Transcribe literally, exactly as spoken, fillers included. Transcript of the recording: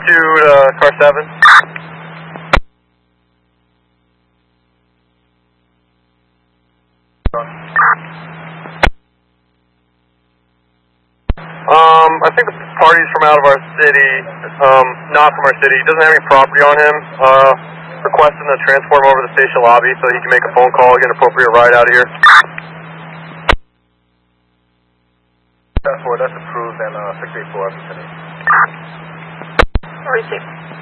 Two uh, car seven. Um, I think the party's from out of our city, um, not from our city. He doesn't have any property on him. Uh, requesting to transport him over to the station lobby so he can make a phone call, get an appropriate ride out of here. That's four, that's approved, and uh, six eight four, I'll be sending. Receive.